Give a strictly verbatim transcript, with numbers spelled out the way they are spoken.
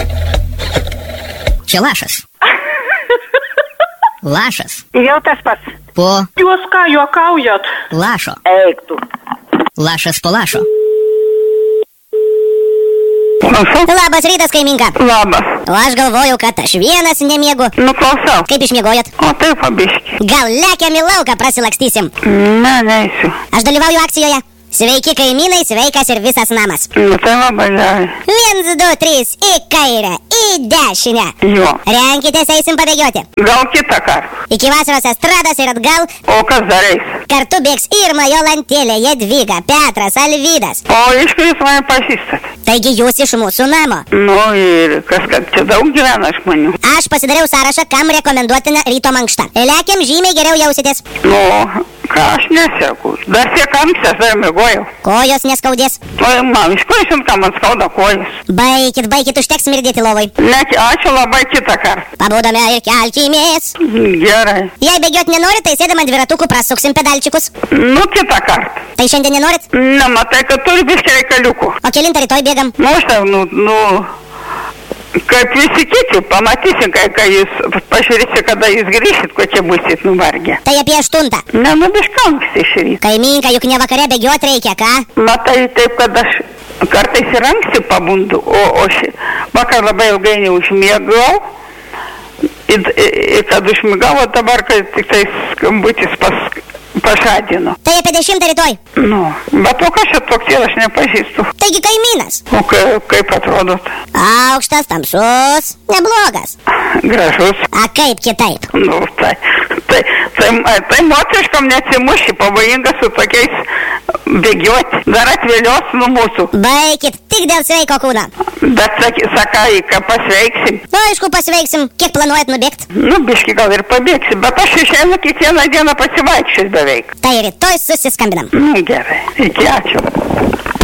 Čia lašas. Lašas. Jau tas pats. Po Jūs ką juokaujat? lašo. Eik tu. Lašas po lašo. Labas rytas, kaiminka. Labas. O aš galvojau, kad aš vienas nemiegu. Nu, klausau. Kaip išmiegojat? O taip, pabiški. Gal lekiam į lauką prasilakstysim? Ne, neįsiu. Aš dalyvauju akcijoje. Sveiki kaimynai, sveikas ir visas namas. Nu, tai labai gerai. Viens, du, trys, į kairę, į dešinę. Jo. Renkitės, eisim pabėgioti. Gal kitą kartą. Iki vasaros estrados ir atgal. O kas dar eis? Kartu bėgs Irma, Jolantėlė, Jadvyga, Petras, Alvydas. O iš kur jūs mane pažįstat? Taigi jūs iš mūsų namo. Nu, ir kas, kad čia daug gyvena žmonių. Aš pasidariau sąrašą, kam rekomenduotina ryto mankšta. Lekiam, žymiai geriau jausitės. Nu, ką aš neseku. Dar tiek anksti, aš dar mėgojau. Kojos neskaudės. O, man, iš kur žinot, ką man skauda kojas? Baikit, baikit, užteks smirdėti lovai. Ne, ačiū labai kitą kartą. Pabūdame ir kelkimės. Gerai. Jei bėgiot nenorit, tai sėdam ant dviratukų, prasuksim pedalčiukus. Nu, kitą kartą. Tai šiandien nenorit? Ne, matai, kad turi biškį reikaliukų. O kelintą rytoj bėgam? Nu, aš tai, nu, nu, kaip visi kiti, pamatysim, kai, kai jūs pažiūrėsite, kada jūs grįšit, kokie busit nuvargę. Tai apie aštuntą. Ne, nu, biškį anksti iš ryto. Kaiminka, juk ne vakare bėgiot reikia, ką? Matai, taip, kad aš kartais ir anksti pabundu, o, o ši, vakar labai ilgai neužmiegau. Ir, ir kad užmigavo dabar, kai tik tai skambutis pas, pažadino. Tai apie dešimtą rytoj. Nu, bet o kas čia toks yra, aš nepažįstu. Taigi kaimynas. O kaip, kaip atrodot? Aukštas, tamsus, neblogas. Gražus. A kaip kitaip? Nu, tai, tai, tai, tai moteriškam neatsimuši, pavojinga su tokiais bėgioti. Dar atvėlios nuo mūsų. Baikit, tik dėl sveiko kūno. Bet sakai, sakai, kad pasveiksim. Nu, aišku, pasveiksim. Kiek planuojat nubėgt? Nu, biški gal ir pabėgsim, bet aš išeinu kiekvieną dieną pasivaikščius beveik. Tai rytoj susiskambinam. Nu, gerai. Iki, ačiū.